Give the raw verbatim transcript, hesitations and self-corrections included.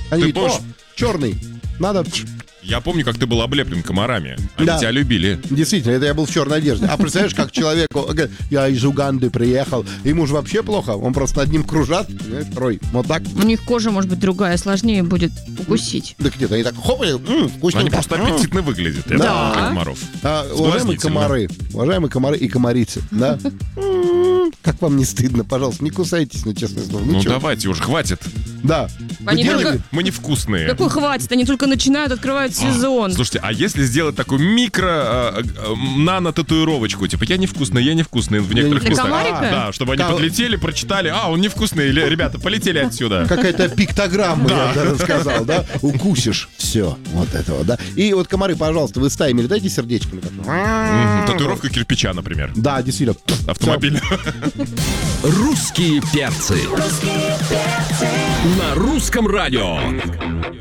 Они Ты говорят, помнишь? о, черный, надо... Я помню, как ты был облеплен комарами. Они Да. тебя любили. Действительно, это я был в черной одежде. А представляешь, как человеку, говорит, я из Уганды приехал, ему же вообще плохо, он просто над ним кружат, понимаешь, рой, вот так. У них кожа, может быть, другая, сложнее будет укусить. Да где-то они так хоп, и, м, вкусненько. Они просто аппетитно выглядят. Я Да. помню, как комаров. А, уважаемые Соблазнительно. комары, уважаемые комары и комарицы, да? М, Как вам не стыдно, пожалуйста, не кусайтесь, ну, честное слово. Ну, Ну чё? давайте уже, хватит. Да. Вы Они делали- только- Мы невкусные. Какой хватит? Они только начинают, открывают сезон. Слушайте, а если сделать такую микро э, э, нано-татуировочку, типа я невкусный, я невкусный в некоторых Для местах. комарика? Да, чтобы они Ка- подлетели, прочитали, а, он невкусный, или, ребята, полетели отсюда. Какая-то пиктограмма, я даже сказал, да? Укусишь. Все, вот этого, да? И вот, комары, пожалуйста, вы стаями летайте сердечками. как- Мгм, Татуировка кирпича, например. Да, действительно. Автомобиль. Русские перцы. На русском радио.